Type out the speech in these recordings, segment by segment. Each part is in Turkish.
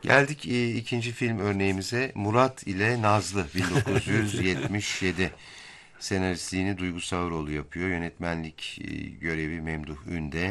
Geldik ikinci film örneğimize. Murat ile Nazlı 1977. Senaristliğini Duygu Sağıroğlu yapıyor. Yönetmenlik görevi Memduh Ünde.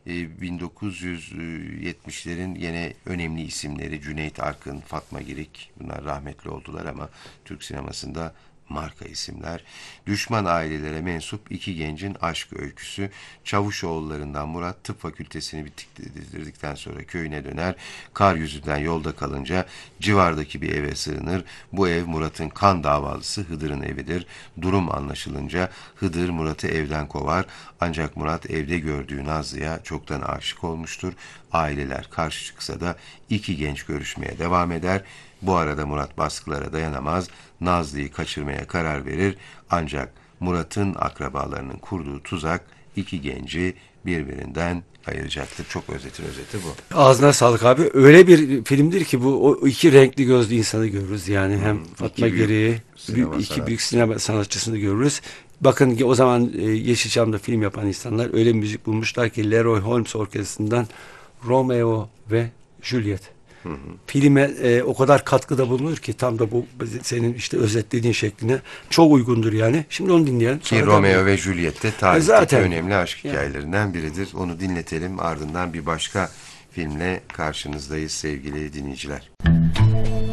1970'lerin yine önemli isimleri Cüneyt Arkın, Fatma Girik. Bunlar rahmetli oldular ama Türk sinemasında marka isimler. Düşman ailelere mensup iki gencin aşk öyküsü. Çavuşoğullarından Murat tıp fakültesini bitirdikten sonra köyüne döner. Kar yüzünden yolda kalınca civardaki bir eve sığınır. Bu ev Murat'ın kan davalısı Hıdır'ın evidir. Durum anlaşılınca Hıdır Murat'ı evden kovar. Ancak Murat evde gördüğü Nazlı'ya çoktan aşık olmuştur. Aileler karşı çıksa da iki genç görüşmeye devam eder. Bu arada Murat baskılara dayanamaz, Nazlı'yı kaçırmaya karar verir. Ancak Murat'ın akrabalarının kurduğu tuzak iki genci birbirinden ayıracaktır. Çok özeti bu. Ağzına sağlık abi. Öyle bir filmdir ki bu o iki renkli gözlü insanı görürüz. Yani hem Fatma Geri'yi, iki büyük sinema sanatçısını görürüz. Bakın ki o zaman Yeşilçam'da film yapan insanlar öyle müzik bulmuşlar ki Leroy Holmes orkestrasından Romeo ve Juliet. Filme o kadar katkıda bulunur ki tam da bu senin işte özetlediğin şekline çok uygundur yani. Şimdi onu dinleyelim. Ki Romeo ve Juliet de tarihteki önemli aşk hikayelerinden biridir. Onu dinletelim, ardından bir başka filmle karşınızdayız sevgili dinleyiciler.